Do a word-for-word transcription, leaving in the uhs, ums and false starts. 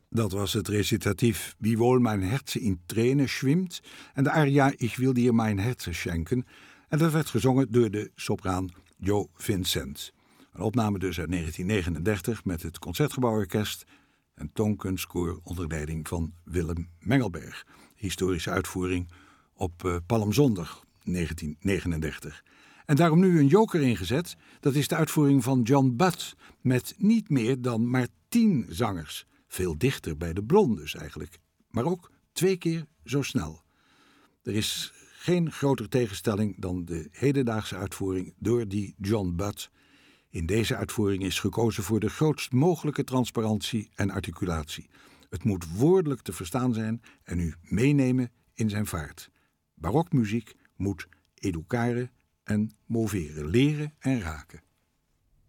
Dat was het recitatief Wiewohl mijn Herze in Tränen schwimmt en de aria Ich will dir mein Herze schenken. En dat werd gezongen door de sopraan Jo Vincent. Een opname dus uit negentien negenendertig met het Concertgebouworkest en toonkunstkoor onder leiding van Willem Mengelberg. Historische uitvoering op uh, Palmzondag negentien negenendertig. En daarom nu een joker ingezet, dat is de uitvoering van John Butt met niet meer dan maar tien zangers. Veel dichter bij de blondes eigenlijk, maar ook twee keer zo snel. Er is geen groter tegenstelling dan de hedendaagse uitvoering door die John Butt. In deze uitvoering is gekozen voor de grootst mogelijke transparantie en articulatie. Het moet woordelijk te verstaan zijn en u meenemen in zijn vaart. Barokmuziek moet educare en moveren, leren en raken.